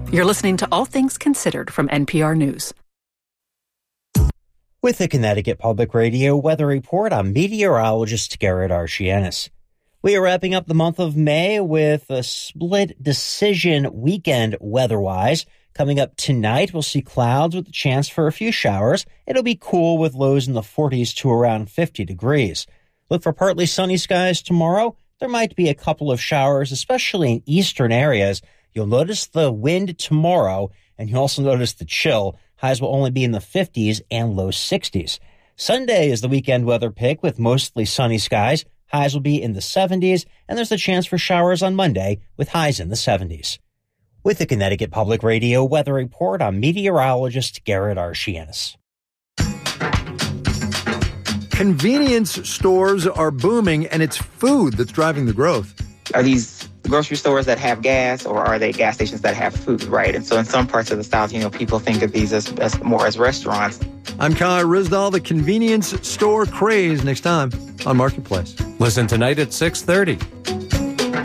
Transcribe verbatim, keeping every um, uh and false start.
You're listening to All Things Considered from N P R News. With the Connecticut Public Radio Weather Report, I'm meteorologist Garrett Archianis. We are wrapping up the month of May with a split decision weekend weather-wise. Coming up tonight, we'll see clouds with a chance for a few showers. It'll be cool with lows in the forties to around fifty degrees. Look for partly sunny skies tomorrow. There might be a couple of showers, especially in eastern areas. You'll notice the wind tomorrow, and you'll also notice the chill. Highs will only be in the fifties and low sixties. Sunday is the weekend weather pick with mostly sunny skies. Highs will be in the seventies, and there's a chance for showers on Monday with highs in the seventies. With the Connecticut Public Radio Weather Report, I'm meteorologist Garrett Archianis. Convenience stores are booming, and it's food that's driving the growth. Are these grocery stores that have gas, or are they gas stations that have food, right? And so in some parts of the South, you know, people think of these as, as more as restaurants. I'm Kai Rizdal, the convenience store craze, next time on Marketplace. Listen tonight at six thirty.